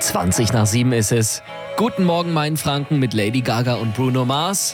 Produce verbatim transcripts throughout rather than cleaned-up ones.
zwanzig nach sieben ist es. Guten Morgen, mein Franken mit Lady Gaga und Bruno Mars.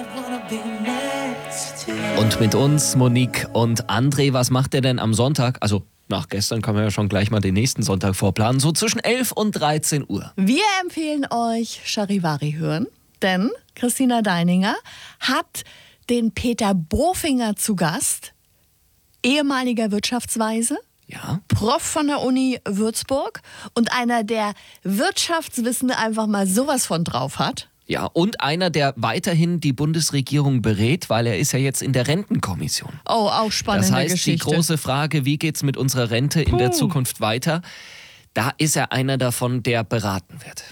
Und mit uns, Monique und André. Was macht ihr denn am Sonntag? Also nach gestern kann man ja schon gleich mal den nächsten Sonntag vorplanen. So zwischen elf und dreizehn Uhr. Wir empfehlen euch Charivari hören, denn Christina Deininger hat den Peter Bofinger zu Gast, ehemaliger Wirtschaftsweise. Ja. Prof von der Uni Würzburg und einer, der Wirtschaftswissen einfach mal sowas von drauf hat. Ja, und einer, der weiterhin die Bundesregierung berät, weil er ist ja jetzt in der Rentenkommission. Oh, auch spannende Das heißt, Geschichte. die große Frage, wie geht's mit unserer Rente in Puh. der Zukunft weiter, da ist er einer davon, der beraten wird.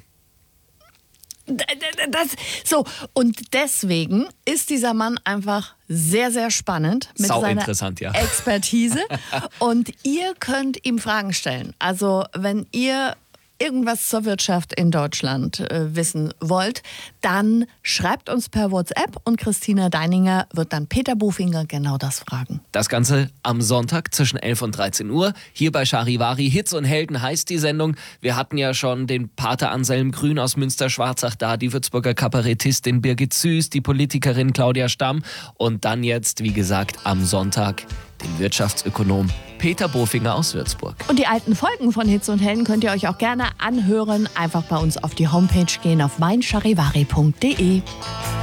Das, so, und deswegen ist dieser Mann einfach sehr, sehr spannend mit Sau seiner interessant, ja. Expertise. Und ihr könnt ihm Fragen stellen. Also, wenn ihr irgendwas zur Wirtschaft in Deutschland äh, wissen wollt, dann schreibt uns per WhatsApp und Christina Deininger wird dann Peter Bofinger genau das fragen. Das Ganze am Sonntag zwischen elf und dreizehn Uhr. Hier bei Charivari. Hits und Helden heißt die Sendung. Wir hatten ja schon den Pater Anselm Grün aus Münster-Schwarzach da, die Würzburger Kabarettistin Birgit Süß, die Politikerin Claudia Stamm und dann jetzt, wie gesagt, am Sonntag den Wirtschaftsökonom Peter Bofinger aus Würzburg. Und die alten Folgen von Hits und Helden könnt ihr euch auch gerne anhören. Einfach bei uns auf die Homepage gehen auf mein charivari punkt de.